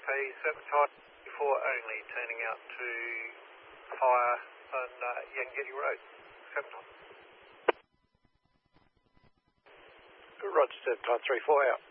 Okay, 7 Todd 4 only, turning out to fire on Yangitty Road. 7 Todd. Roger, 7 Todd 3-4 out.